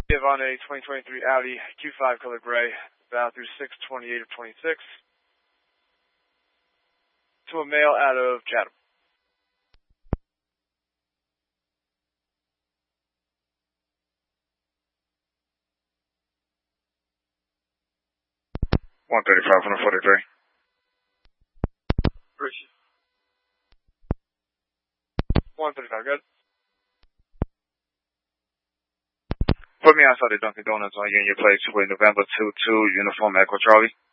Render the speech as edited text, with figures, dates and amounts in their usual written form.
Give on a 2023 Audi Q5 color gray, valid through 6/28 of 26, to a male out of Chatham. 135 on the 43. Appreciate it. 135, good. Put me outside the Dunkin' Donuts on Union Place with November 22, Uniform Echo Charlie.